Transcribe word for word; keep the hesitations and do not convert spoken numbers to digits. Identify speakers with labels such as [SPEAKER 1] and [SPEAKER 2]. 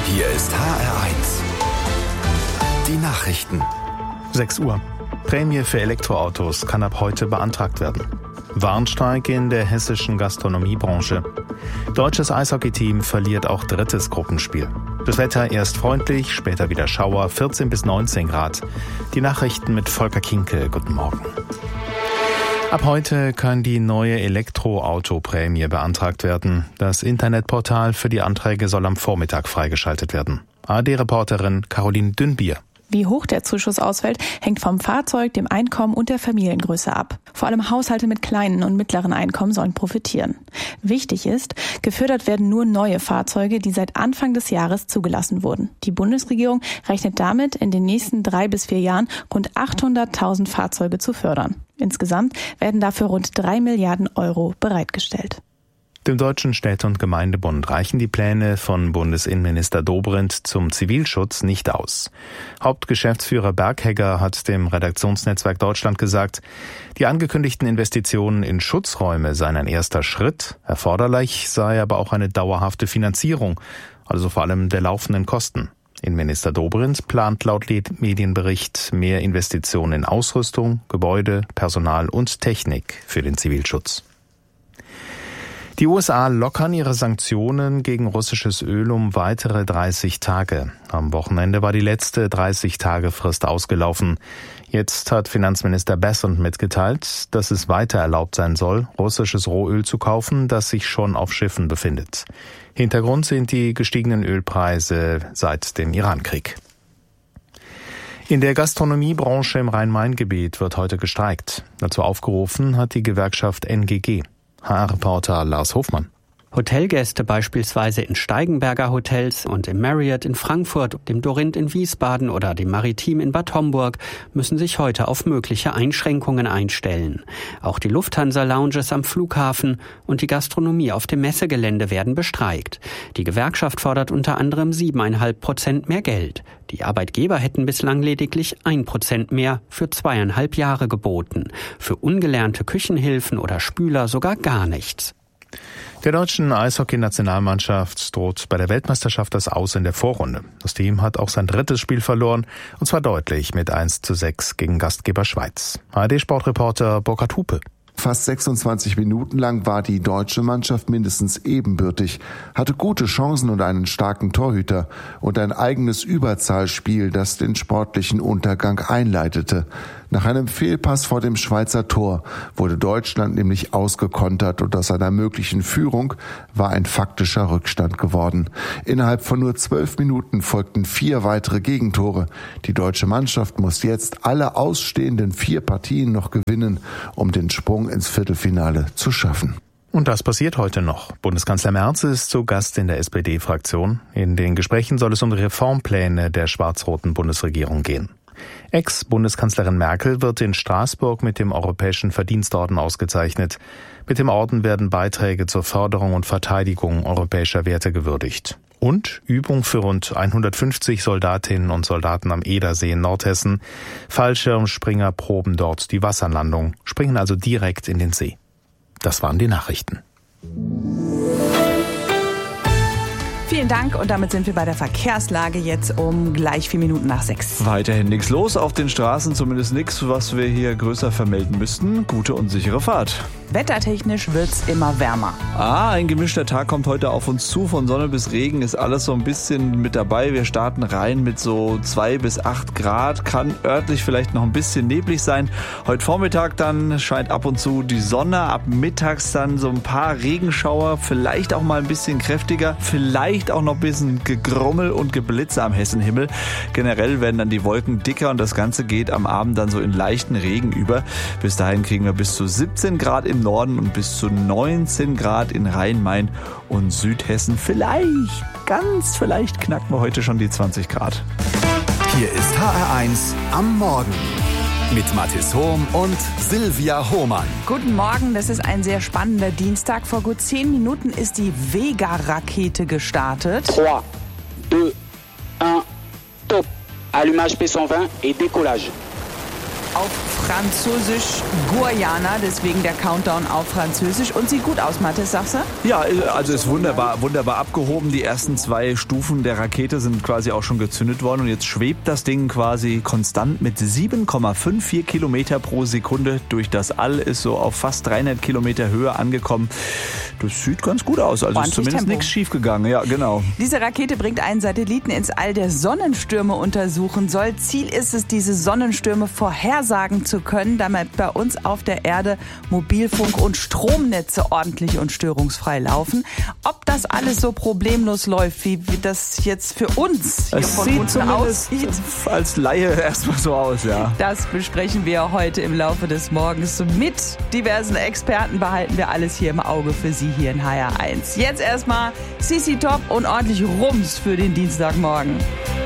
[SPEAKER 1] Hier ist H R eins. Die Nachrichten.
[SPEAKER 2] sechs Uhr. Prämie für Elektroautos kann ab heute beantragt werden. Warnstreik in der hessischen Gastronomiebranche. Deutsches Eishockeyteam verliert auch drittes Gruppenspiel. Das Wetter erst freundlich, später wieder Schauer, vierzehn bis neunzehn Grad. Die Nachrichten mit Volker Kinke. Guten Morgen. Ab heute kann die neue Elektroautoprämie beantragt werden. Das Internetportal für die Anträge soll am Vormittag freigeschaltet werden. A R D-Reporterin Caroline Dünnbier.
[SPEAKER 3] Wie hoch der Zuschuss ausfällt, hängt vom Fahrzeug, dem Einkommen und der Familiengröße ab. Vor allem Haushalte mit kleinen und mittleren Einkommen sollen profitieren. Wichtig ist, gefördert werden nur neue Fahrzeuge, die seit Anfang des Jahres zugelassen wurden. Die Bundesregierung rechnet damit, in den nächsten drei bis vier Jahren rund achthunderttausend Fahrzeuge zu fördern. Insgesamt werden dafür rund drei Milliarden Euro bereitgestellt.
[SPEAKER 2] Dem Deutschen Städte- und Gemeindebund reichen die Pläne von Bundesinnenminister Dobrindt zum Zivilschutz nicht aus. Hauptgeschäftsführer Berghegger hat dem Redaktionsnetzwerk Deutschland gesagt, die angekündigten Investitionen in Schutzräume seien ein erster Schritt, erforderlich sei aber auch eine dauerhafte Finanzierung, also vor allem der laufenden Kosten. Innenminister Dobrindt plant laut Medienbericht mehr Investitionen in Ausrüstung, Gebäude, Personal und Technik für den Zivilschutz. Die U S A lockern ihre Sanktionen gegen russisches Öl um weitere dreißig Tage. Am Wochenende war die letzte dreißig-Tage-Frist ausgelaufen. Jetzt hat Finanzminister Bessent mitgeteilt, dass es weiter erlaubt sein soll, russisches Rohöl zu kaufen, das sich schon auf Schiffen befindet. Hintergrund sind die gestiegenen Ölpreise seit dem Irankrieg. In der Gastronomiebranche im Rhein-Main-Gebiet wird heute gestreikt. Dazu aufgerufen hat die Gewerkschaft N G G. H R-Reporter Lars Hofmann.
[SPEAKER 4] Hotelgäste beispielsweise in Steigenberger Hotels und im Marriott in Frankfurt, dem Dorint in Wiesbaden oder dem Maritim in Bad Homburg müssen sich heute auf mögliche Einschränkungen einstellen. Auch die Lufthansa-Lounges am Flughafen und die Gastronomie auf dem Messegelände werden bestreikt. Die Gewerkschaft fordert unter anderem siebeneinhalb Prozent mehr Geld. Die Arbeitgeber hätten bislang lediglich ein Prozent mehr für zweieinhalb Jahre geboten. Für ungelernte Küchenhilfen oder Spüler sogar gar nichts.
[SPEAKER 2] Der deutschen Eishockey-Nationalmannschaft droht bei der Weltmeisterschaft das Aus in der Vorrunde. Das Team hat auch sein drittes Spiel verloren, und zwar deutlich mit eins zu sechs gegen Gastgeber Schweiz. A R D-Sportreporter Burkhard Hupe.
[SPEAKER 5] Fast sechsundzwanzig Minuten lang war die deutsche Mannschaft mindestens ebenbürtig, hatte gute Chancen und einen starken Torhüter und ein eigenes Überzahlspiel, das den sportlichen Untergang einleitete. Nach einem Fehlpass vor dem Schweizer Tor wurde Deutschland nämlich ausgekontert und aus einer möglichen Führung war ein faktischer Rückstand geworden. Innerhalb von nur zwölf Minuten folgten vier weitere Gegentore. Die deutsche Mannschaft muss jetzt alle ausstehenden vier Partien noch gewinnen, um den Sprung ins Viertelfinale zu schaffen.
[SPEAKER 2] Und das passiert heute noch. Bundeskanzler Merz ist zu Gast in der S P D-Fraktion. In den Gesprächen soll es um die Reformpläne der schwarz-roten Bundesregierung gehen. Ex-Bundeskanzlerin Merkel wird in Straßburg mit dem Europäischen Verdienstorden ausgezeichnet. Mit dem Orden werden Beiträge zur Förderung und Verteidigung europäischer Werte gewürdigt. Und Übung für rund hundertfünfzig Soldatinnen und Soldaten am Edersee in Nordhessen. Fallschirmspringer proben dort die Wasserlandung, springen also direkt in den See. Das waren die Nachrichten.
[SPEAKER 3] Vielen Dank und damit sind wir bei der Verkehrslage jetzt um gleich vier Minuten nach sechs.
[SPEAKER 6] Weiterhin nichts los auf den Straßen, zumindest nichts, was wir hier größer vermelden müssten. Gute und sichere Fahrt.
[SPEAKER 3] Wettertechnisch wird's immer wärmer.
[SPEAKER 6] Ah, ein gemischter Tag kommt heute auf uns zu. Von Sonne bis Regen ist alles so ein bisschen mit dabei. Wir starten rein mit so zwei bis acht Grad. Kann örtlich vielleicht noch ein bisschen neblig sein. Heute Vormittag dann scheint ab und zu die Sonne. Ab mittags dann so ein paar Regenschauer. Vielleicht auch mal ein bisschen kräftiger. Vielleicht auch noch ein bisschen Gegrummel und Geblitze am Hessenhimmel. Generell werden dann die Wolken dicker und das Ganze geht am Abend dann so in leichten Regen über. Bis dahin kriegen wir bis zu siebzehn Grad im Norden und bis zu neunzehn Grad in Rhein-Main und Südhessen. Vielleicht, ganz vielleicht knacken wir heute schon die zwanzig Grad.
[SPEAKER 1] Hier ist H R eins am Morgen mit Mathis Hohm und Silvia Hohmann.
[SPEAKER 3] Guten Morgen, das ist ein sehr spannender Dienstag. Vor gut zehn Minuten ist die Vega-Rakete gestartet.
[SPEAKER 7] drei, zwei, eins, top. Allumage P cent vingt et décollage. auf Französisch Guyana, deswegen der Countdown auf Französisch. Und sieht gut aus, Mathis, sagst du?
[SPEAKER 6] Ja, also ist wunderbar, wunderbar abgehoben. Die ersten zwei Stufen der Rakete sind quasi auch schon gezündet worden. Und jetzt schwebt das Ding quasi konstant mit sieben Komma vierundfünfzig Kilometer pro Sekunde durch das All, ist so auf fast dreihundert Kilometer Höhe angekommen. Das sieht ganz gut aus. Also ist zumindest nichts schief gegangen. Ja, genau.
[SPEAKER 7] Diese Rakete bringt einen Satelliten ins All, der Sonnenstürme untersuchen soll. Ziel ist es, diese Sonnenstürme vorhersagen zu können, damit bei uns auf der Erde Mobilfunk- und Stromnetze ordentlich und störungsfrei laufen. Ob das alles so problemlos läuft, wie, wie das jetzt für uns hier
[SPEAKER 6] es
[SPEAKER 7] von
[SPEAKER 6] sieht
[SPEAKER 7] unten aussieht,
[SPEAKER 6] als Laie erstmal so aus, ja.
[SPEAKER 7] Das besprechen wir heute im Laufe des Morgens. Mit diversen Experten behalten wir alles hier im Auge für Sie hier in H R eins. Jetzt erstmal C C Top und ordentlich Rums für den Dienstagmorgen.